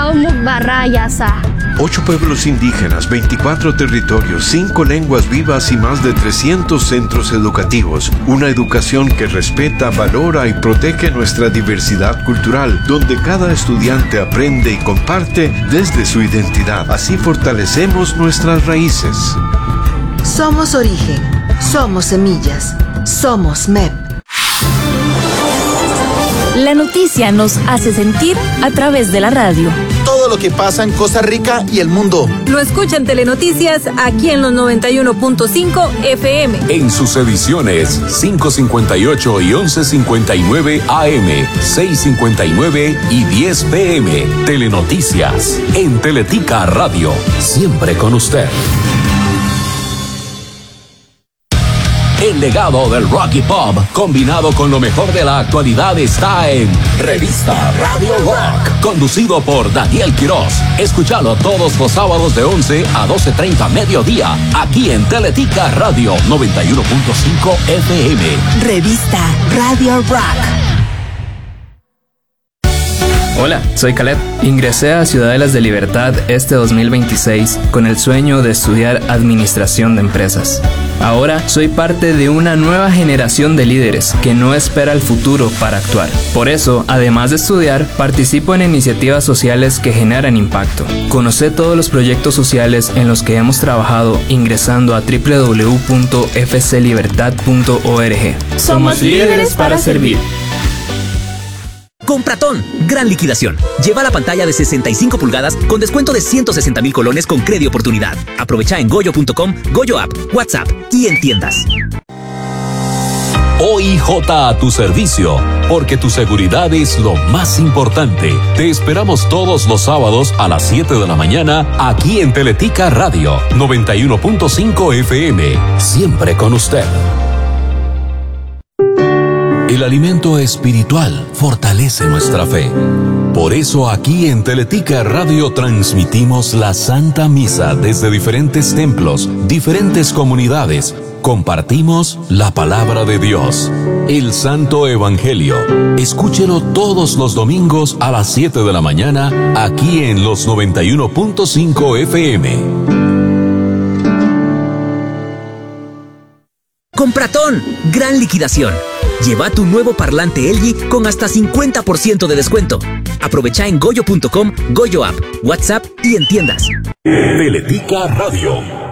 8 pueblos indígenas, 24 territorios, 5 lenguas vivas y más de 300 centros educativos. Una educación que respeta, valora y protege nuestra diversidad cultural, donde cada estudiante aprende y comparte desde su identidad. Así fortalecemos nuestras raíces. Somos origen, somos semillas, somos MEP. La noticia nos hace sentir a través de la radio. Todo lo que pasa en Costa Rica y el mundo. Lo escuchan Telenoticias aquí en los 91.5 FM. En sus ediciones 5:58 y 11:59 AM, 6:59 y 10 PM. Telenoticias en Teletica Radio. Siempre con usted. El legado del rock y pop, combinado con lo mejor de la actualidad, está en Revista Radio Rock, conducido por Daniel Quiroz. Escúchalo todos los sábados de 11 a 12:30 mediodía, aquí en Teletica Radio 91.5 FM. Revista Radio Rock. Hola, soy Caleb. Ingresé a Ciudadelas de Libertad este 2026 con el sueño de estudiar Administración de Empresas. Ahora soy parte de una nueva generación de líderes que no espera el futuro para actuar. Por eso, además de estudiar, participo en iniciativas sociales que generan impacto. Conoce todos los proyectos sociales en los que hemos trabajado ingresando a www.fclibertad.org. Somos líderes para servir. Compratón, gran liquidación. Lleva la pantalla de 65 pulgadas con descuento de 160,000 colones con crédito oportunidad. Aprovecha en goyo.com, Goyo App, WhatsApp y en tiendas. OIJ a tu servicio, porque tu seguridad es lo más importante. Te esperamos todos los sábados a las 7 de la mañana aquí en Teletica Radio 91.5 FM. Siempre con usted. El alimento espiritual fortalece nuestra fe. Por eso aquí en Teletica Radio transmitimos la Santa Misa desde diferentes templos, diferentes comunidades. Compartimos la palabra de Dios, el Santo Evangelio. Escúchelo todos los domingos a las 7 de la mañana aquí en los 91.5 FM. Compratón, gran liquidación. Lleva tu nuevo parlante LG con hasta 50% de descuento. Aprovecha en goyo.com, Goyo App, WhatsApp y en tiendas. Teletica Radio.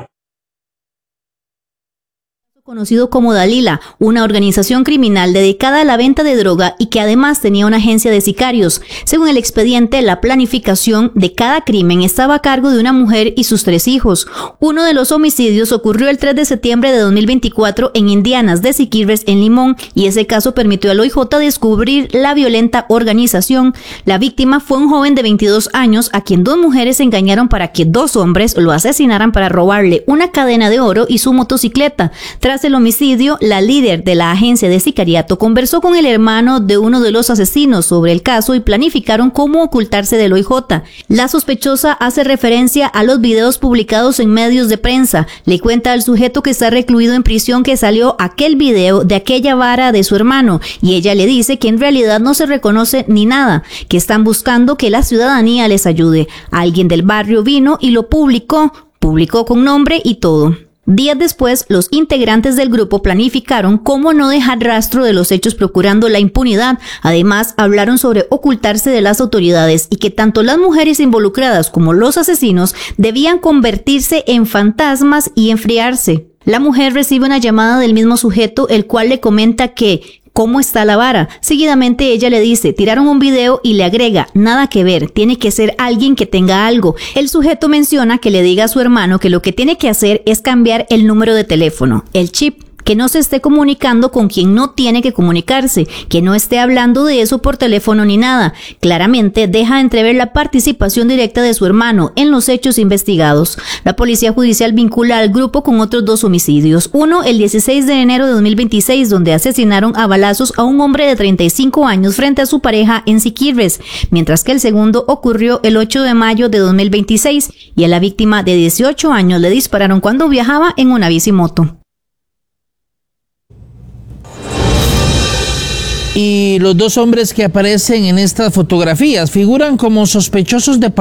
Conocido como Dalila, una organización criminal dedicada a la venta de droga y que además tenía una agencia de sicarios. Según el expediente, la planificación de cada crimen estaba a cargo de una mujer y sus 3 hijos. Uno de los homicidios ocurrió el 3 de septiembre de 2024 en Indianas de Siquirres, en Limón, y ese caso permitió al OIJ descubrir la violenta organización. La víctima fue un joven de 22 años a quien 2 mujeres engañaron para que 2 hombres lo asesinaran para robarle una cadena de oro y su motocicleta. Tras el homicidio, la líder de la agencia de sicariato conversó con el hermano de uno de los asesinos sobre el caso y planificaron cómo ocultarse del OIJ. La sospechosa hace referencia a los videos publicados en medios de prensa. Le cuenta al sujeto que está recluido en prisión que salió aquel video de aquella vara de su hermano y ella le dice que en realidad no se reconoce ni nada, que están buscando que la ciudadanía les ayude. Alguien del barrio vino y lo publicó con nombre y todo. Días después, los integrantes del grupo planificaron cómo no dejar rastro de los hechos procurando la impunidad. Además, hablaron sobre ocultarse de las autoridades y que tanto las mujeres involucradas como los asesinos debían convertirse en fantasmas y enfriarse. La mujer recibe una llamada del mismo sujeto, el cual le comenta que ¿cómo está la vara? Seguidamente ella le dice, tiraron un video y le agrega, nada que ver, tiene que ser alguien que tenga algo. El sujeto menciona que le diga a su hermano que lo que tiene que hacer es cambiar el número de teléfono, el chip, que no se esté comunicando con quien no tiene que comunicarse, que no esté hablando de eso por teléfono ni nada. Claramente deja entrever la participación directa de su hermano en los hechos investigados. La policía judicial vincula al grupo con otros 2 homicidios. Uno, el 16 de enero de 2026, donde asesinaron a balazos a un hombre de 35 años frente a su pareja en Siquirres, mientras que el segundo ocurrió el 8 de mayo de 2026 y a la víctima de 18 años le dispararon cuando viajaba en una bicimoto. Y los 2 hombres que aparecen en estas fotografías figuran como sospechosos de